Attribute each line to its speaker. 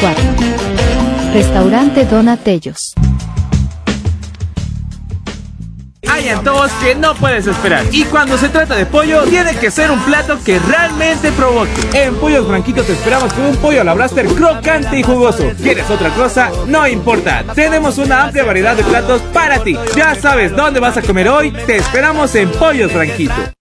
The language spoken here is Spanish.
Speaker 1: 24. Restaurante Donatellos.
Speaker 2: Hay antojos que no puedes esperar. Y cuando se trata de pollo, tiene que ser un plato que realmente provoque. En Pollos Branquitos te esperamos con un pollo a la Blaster crocante y jugoso. ¿Quieres otra cosa? No importa. Tenemos una amplia variedad de platos para ti. Ya sabes dónde vas a comer hoy. Te esperamos en Pollos Branquitos.